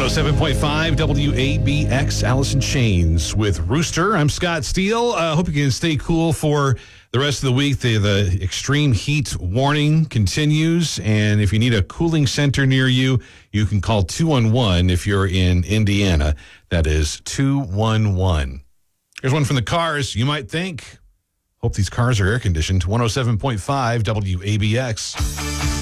107.5 WABX, Allison Chains with Rooster. I'm Scott Steele. Hope you can stay cool for the rest of the week. The extreme heat warning continues, and if you need a cooling center near you, you can call 211 if you're in Indiana. That is 211. Here's one from the cars. You might think, hope these cars are air-conditioned. 107.5 WABX.